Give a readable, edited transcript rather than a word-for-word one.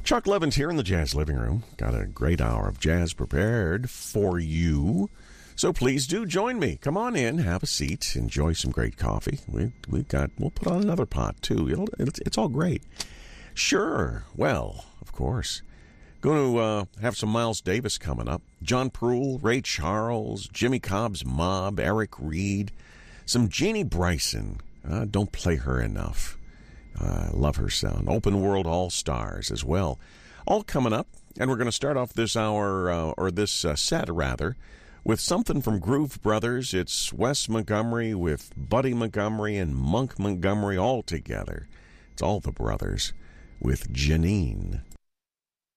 Chuck Levin's here in the Jazz Living Room. Got a great hour of jazz prepared for you. So please do join me. Come on in, have a seat, enjoy some great coffee. We'll put on another pot too. It's all great. Sure. Well, of course. Going to have some Miles Davis coming up. John Pruill, Ray Charles, Jimmy Cobb's Mob, Eric Reed, some Jeannie Bryson. Don't play her enough. Love her sound. Open World All-Stars as well. All coming up. And we're going to start off this hour, or this set rather, with something from Groove Brothers. It's Wes Montgomery with Buddy Montgomery and Monk Montgomery all together. It's all the brothers with Janine.